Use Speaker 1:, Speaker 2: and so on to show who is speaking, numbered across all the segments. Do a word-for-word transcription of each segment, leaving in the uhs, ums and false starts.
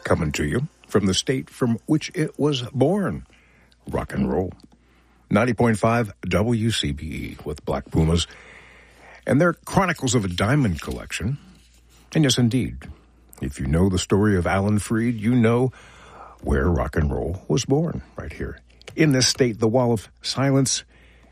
Speaker 1: coming to you from the state from which it was born, rock and roll. ninety point five W C B E with Black Pumas and their Chronicles of a Diamond collection. And yes, indeed, if you know the story of Alan Freed, you know where rock and roll was born, right here in this state, the Wall of Silence.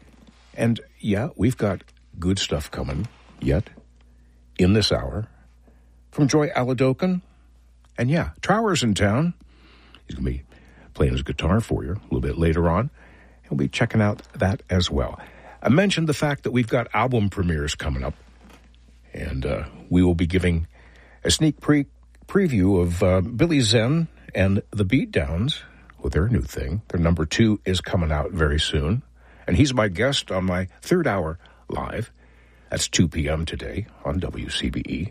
Speaker 1: And yeah, we've got good stuff coming yet in this hour from Joy Aladocan. And yeah, Trower's in town. He's going to be playing his guitar for you a little bit later on. We'll be checking out that as well. I mentioned the fact that we've got album premieres coming up, and uh, we will be giving a sneak pre- preview of uh, Billy Zen and the Beatdowns with their new thing. Their number two is coming out very soon, and he's my guest on my third hour live. That's two p.m. today on W C B E,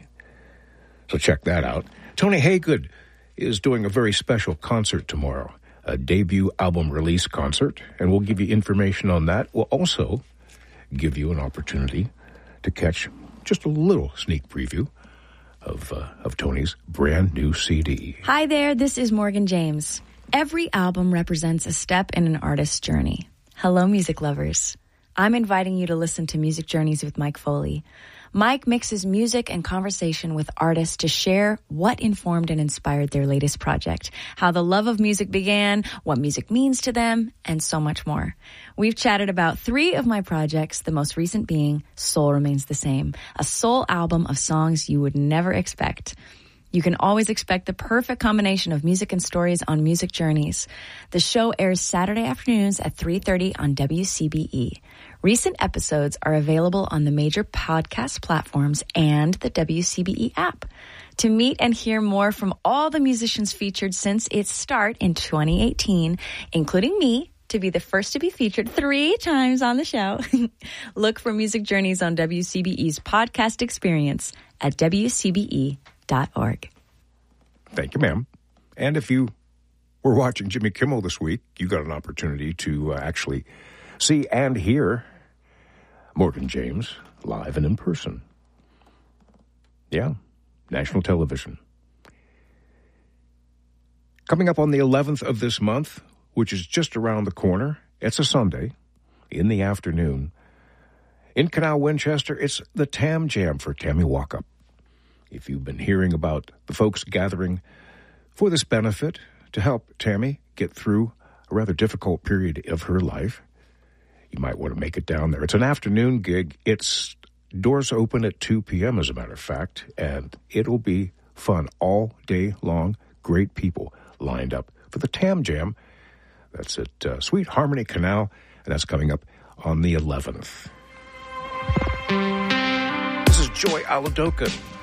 Speaker 1: so check that out. Tony Haygood is doing a very special concert tomorrow, a debut album release concert, and we'll give you information on that. We'll also give you an opportunity to catch just a little sneak preview of uh, of Tony's brand new C D.
Speaker 2: Hi there, this is Morgan James. Every album represents a step in an artist's journey. Hello, music lovers. I'm inviting you to listen to Music Journeys with Mike Foley. Mike mixes music and conversation with artists to share what informed and inspired their latest project, how the love of music began, what music means to them, and so much more. We've chatted about three of my projects, the most recent being Soul Remains the Same, a soul album of songs you would never expect. You can always expect the perfect combination of music and stories on Music Journeys. The show airs Saturday afternoons at three thirty on W C B E. Recent episodes are available on the major podcast platforms and the W C B E app. To meet and hear more from all the musicians featured since its start in twenty eighteen, including me, to be the first to be featured three times on the show, look for Music Journeys on W C B E's podcast experience at W C B E dot org.
Speaker 1: Thank you, ma'am. And if you were watching Jimmy Kimmel this week, you got an opportunity to uh, actually see and hear Morgan James live and in person. Yeah, national television. Coming up on the eleventh of this month, which is just around the corner, it's a Sunday in the afternoon. In Canal Winchester, it's the Tam Jam for Tammy Walkup. If you've been hearing about the folks gathering for this benefit to help Tammy get through a rather difficult period of her life, you might want to make it down there. It's an afternoon gig. It's doors open at two p.m., as a matter of fact, and it'll be fun all day long. Great people lined up for the Tam Jam. That's at uh, Sweet Harmony Canal, and that's coming up on the eleventh. This is Joy Aladocan.